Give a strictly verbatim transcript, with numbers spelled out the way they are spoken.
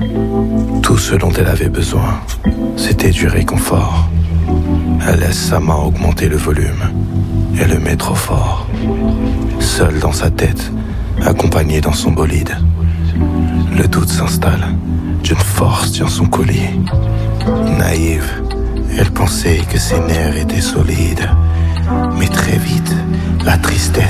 Tout ce dont elle avait besoin, c'était du réconfort. Elle laisse sa main augmenter le volume et le met trop fort. Seule dans sa tête, accompagnée dans son bolide. Le doute s'installe, d'une force tient son collier. Naïve, elle pensait que ses nerfs étaient solides. Mais très vite, la tristesse